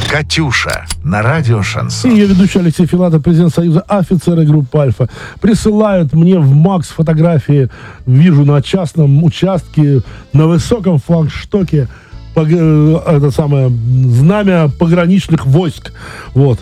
«Катюша» на радио «Шансон». И я ведущий Алексей Филатов, президент Союза офицеров группы «Альфа». Присылают мне в МАКС фотографии, вижу на частном участке, на высоком флагштоке, это самое, знамя пограничных войск. Вот.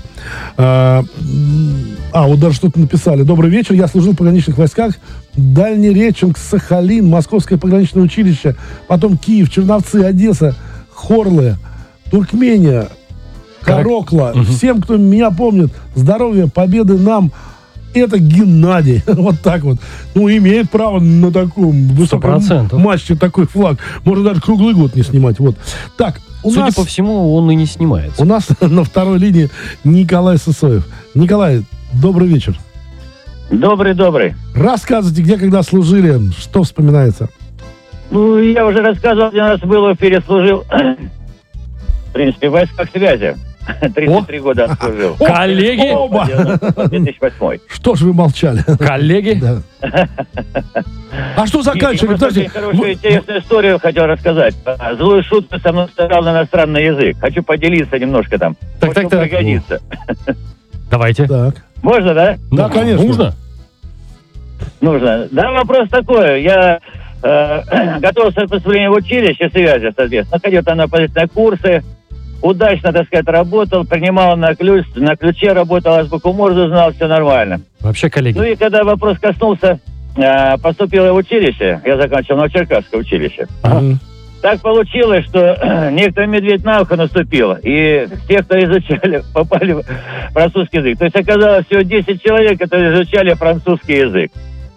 Вот даже что-то написали. Добрый вечер, я служил в пограничных войсках. Дальнереченск, Сахалин, Московское пограничное училище, потом Киев, Черновцы, Одесса, Хорлы, Туркмения, Карокла. Всем, кто меня помнит, здоровья, победы нам. Это Геннадий. Вот так вот. Ну, имеет право на таком высоком матче такой флаг. Можно даже круглый год не снимать. Вот. Так, Судя по всему, он и не снимается. У нас на второй линии Николай Сысоев. Николай, добрый вечер. Добрый. Рассказывайте, где, когда служили, что вспоминается? Ну, я уже рассказывал, один раз был в эфире, служил, в принципе, в войсках связи. 33 года отслужил. Коллеги? Оба! 2008. Что ж вы молчали? Коллеги? Да. А что заканчивали? Очень хорошую, интересную историю хотел рассказать. Злую шутку со мной сказал на иностранный язык. Хочу поделиться немножко там. Так. Пригодится. Давайте. Так. Можно, да? Да, конечно. Нужно. Да, вопрос такой. Я готовился к поступлению в училище связи, соответственно. Ходил там на позитивные курсы. Удачно, так сказать, работал, принимал на ключе работал, азбуку Морзе знал, все нормально. Вообще, коллеги. Ну и когда вопрос коснулся, поступил я в училище, я закончил Новочеркасское училище. Ага. Так получилось, что некто медведь на ухо наступил, и те, кто изучали, попали в французский язык. То есть оказалось всего 10 человек, которые изучали французский язык.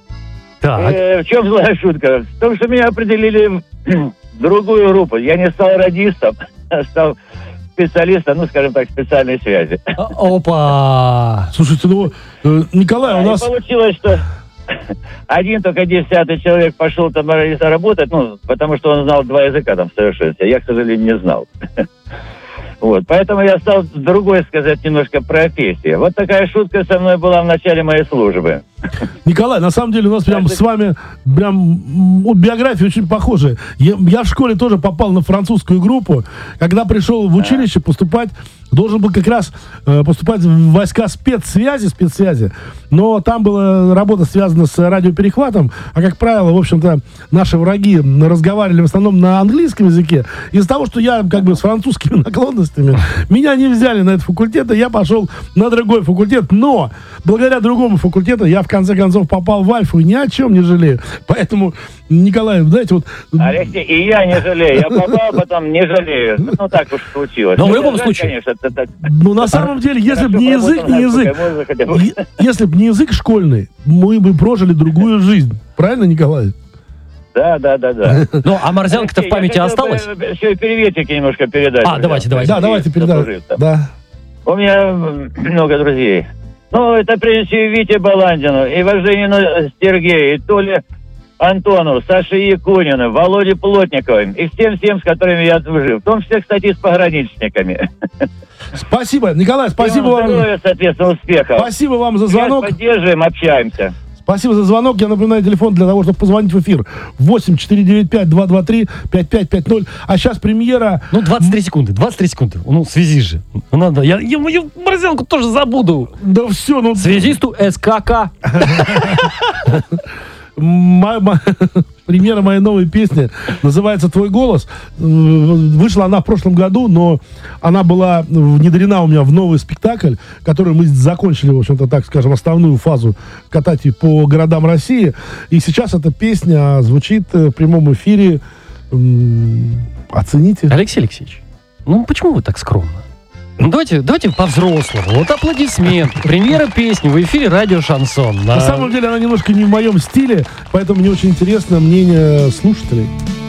Так. В чем злая шутка? В том, что меня определили в другую группу. Я не стал радистом, а стал специалистом, ну, скажем так, специальной связи. Опа! Слушайте, Николай, у нас... И получилось, что один только 10-й человек пошел там работать, ну, потому что он знал 2 языка там в совершенстве. Я, к сожалению, не знал. Вот, поэтому я стал другой сказать немножко профессии. Вот такая шутка со мной была в начале моей службы. Николай, на самом деле у нас прям с вами биография очень похожая. Я в школе тоже попал на французскую группу. Когда пришел в училище поступать, должен был как раз поступать в войска спецсвязи. Но там была работа связана с радиоперехватом. А, как правило, в общем-то, наши враги разговаривали в основном на английском языке. Из-за того, что я как бы с французскими наклонностями, меня не взяли на этот факультет, и я пошел на другой факультет. Но благодаря другому факультету я в конце концов попал в Альфу и ни о чем не жалею. Поэтому, Николай, знаете, вот... Алексей, и я не жалею. Я попал, потом не жалею. Ну, так уж случилось. Но в любом случае... Конечно, ну, на самом деле, если бы не язык, если бы не язык школьный, мы бы прожили другую жизнь. Правильно, Николай? Да. Ну, а морзянка-то в памяти осталась? Еще и приветики немножко передать. Давайте передать. Да. У меня много друзей. Ну, это прежде всего Вите Баландину, и Евгению Сергею, и Толе Антону, Саше Якунину, Володе Плотниковым, и всем, с которыми я служил. В том числе, кстати, с пограничниками. Спасибо, Николай, спасибо вам. Здоровья, соответственно, успехов. Спасибо вам за звонок. Поддерживаем, общаемся. Спасибо за звонок. Я напоминаю телефон для того, чтобы позвонить в эфир. 8-495-223-5550. А сейчас премьера... Ну, 23 секунды. Ну, связи же. Ну, надо. Я мою морзянку тоже забуду. Да все, ну... Связисту СКК. Премьера моей новой песни называется «Твой голос». Вышла она в прошлом году, но она была внедрена у меня в новый спектакль, который мы закончили, в общем-то, так скажем, основную фазу катать по городам России. И сейчас эта песня звучит в прямом эфире. Оцените. Алексей Алексеевич, ну почему вы так скромно? Ну, давайте по-взрослому. Вот аплодисменты. Премьера песни в эфире радио «Шансон». На самом деле она немножко не в моем стиле, поэтому мне очень интересно мнение слушателей.